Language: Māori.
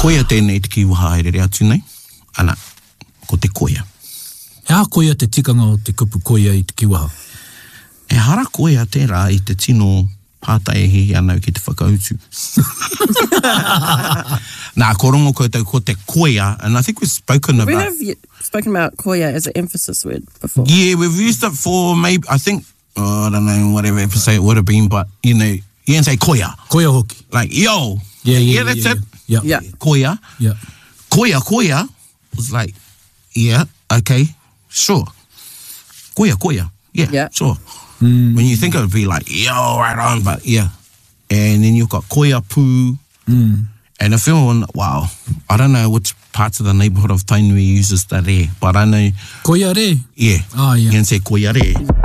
Koia tēnei te kiwaha e rere atu nei. Ana, ko te koia. Hea koia te tikanga o te kupu koia i te kiwaha? E hara koia tērā i te tino pātaihi anau ki te whakautu. Nā, ko rongo koutou ko te koia, and I think we've spoken about... We have spoken about koia as an emphasis word before. Yeah, we've used it for maybe, I think, I don't know, whatever episode it would have been, but, you know, you can say koia. Koia hoki. Like, yo. Yeah, that's it. Yeah. Koia. Yeah. Koia was like, yeah, okay, sure. Koia. Yeah, sure. When you think it would be like, yo, right on, but yeah. And then you've got koia pū. And if everyone, wow, I don't know which parts of the neighbourhood of Tainui uses that re, but I know... Koia re? Yeah. Ah, yeah. You can say koia re.